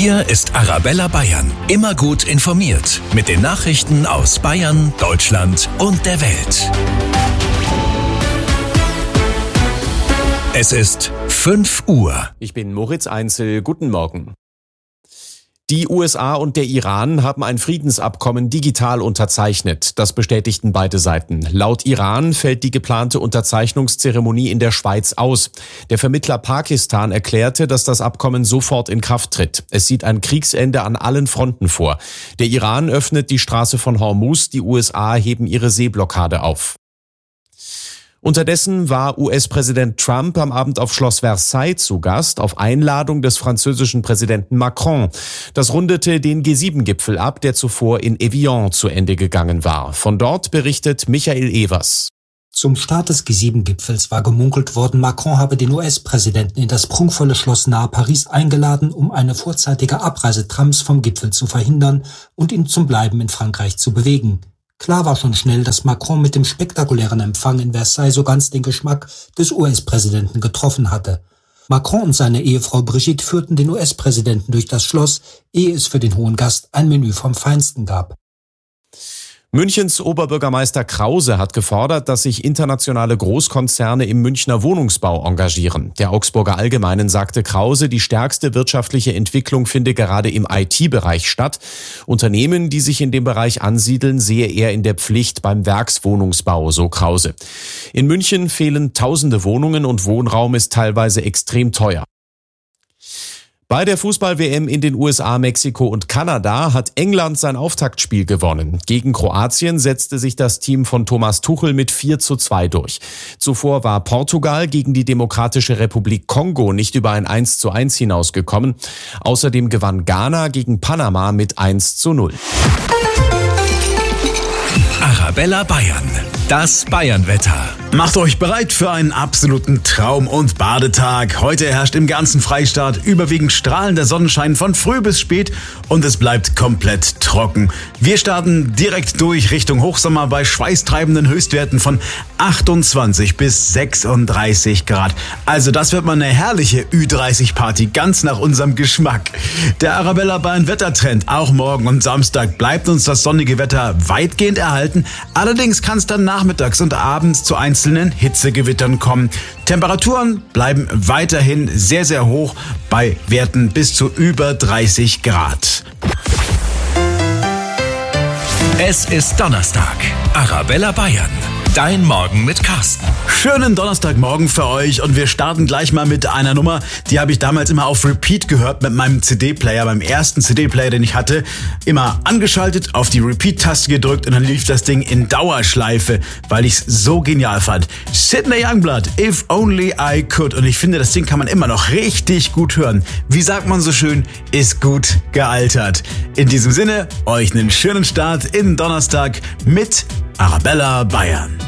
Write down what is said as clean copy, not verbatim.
Hier ist Arabella Bayern. Immer gut informiert mit den Nachrichten aus Bayern, Deutschland und der Welt. Es ist 5 Uhr. Ich bin Moritz Einzel. Guten Morgen. Die USA und der Iran haben ein Friedensabkommen digital unterzeichnet. Das bestätigten beide Seiten. Laut Iran fällt die geplante Unterzeichnungszeremonie in der Schweiz aus. Der Vermittler Pakistan erklärte, dass das Abkommen sofort in Kraft tritt. Es sieht ein Kriegsende an allen Fronten vor. Der Iran öffnet die Straße von Hormuz, die USA heben ihre Seeblockade auf. Unterdessen war US-Präsident Trump am Abend auf Schloss Versailles zu Gast, auf Einladung des französischen Präsidenten Macron. Das rundete den G7-Gipfel ab, der zuvor in Evian zu Ende gegangen war. Von dort berichtet Michael Evers. Zum Start des G7-Gipfels war gemunkelt worden, Macron habe den US-Präsidenten in das prunkvolle Schloss nahe Paris eingeladen, um eine vorzeitige Abreise Trumps vom Gipfel zu verhindern und ihn zum Bleiben in Frankreich zu bewegen. Klar war schon schnell, dass Macron mit dem spektakulären Empfang in Versailles so ganz den Geschmack des US-Präsidenten getroffen hatte. Macron und seine Ehefrau Brigitte führten den US-Präsidenten durch das Schloss, ehe es für den hohen Gast ein Menü vom Feinsten gab. Münchens Oberbürgermeister Krause hat gefordert, dass sich internationale Großkonzerne im Münchner Wohnungsbau engagieren. Der Augsburger Allgemeinen sagte Krause, die stärkste wirtschaftliche Entwicklung finde gerade im IT-Bereich statt. Unternehmen, die sich in dem Bereich ansiedeln, sehe er in der Pflicht beim Werkswohnungsbau, so Krause. In München fehlen tausende Wohnungen und Wohnraum ist teilweise extrem teuer. Bei der Fußball-WM in den USA, Mexiko und Kanada hat England sein Auftaktspiel gewonnen. Gegen Kroatien setzte sich das Team von Thomas Tuchel mit 4:2 durch. Zuvor war Portugal gegen die Demokratische Republik Kongo nicht über ein 1:1 hinausgekommen. Außerdem gewann Ghana gegen Panama mit 1:0. Arabella Bayern. Das Bayernwetter. Macht euch bereit für einen absoluten Traum- und Badetag. Heute herrscht im ganzen Freistaat überwiegend strahlender Sonnenschein von früh bis spät und es bleibt komplett trocken. Wir starten direkt durch Richtung Hochsommer bei schweißtreibenden Höchstwerten von 28 bis 36 Grad. Also das wird mal eine herrliche Ü30-Party, ganz nach unserem Geschmack. Der Arabella Bayern Wettertrend, auch morgen und Samstag bleibt uns das sonnige Wetter weitgehend erhalten. Allerdings kann es dann nachmittags und abends zu einzelnen Hitzegewittern kommen. Temperaturen bleiben weiterhin sehr, sehr hoch bei Werten bis zu über 30 Grad. Es ist Donnerstag. Arabella Bayern. Dein Morgen mit Carsten. Schönen Donnerstagmorgen für euch und wir starten gleich mal mit einer Nummer, die habe ich damals immer auf Repeat gehört mit meinem CD-Player, meinem ersten CD-Player, den ich hatte. Immer angeschaltet, auf die Repeat-Taste gedrückt und dann lief das Ding in Dauerschleife, weil ich es so genial fand. Sidney Youngblood, If Only I Could. Und ich finde, das Ding kann man immer noch richtig gut hören. Wie sagt man so schön, ist gut gealtert. In diesem Sinne, euch einen schönen Start in Donnerstag mit Arabella Bayern.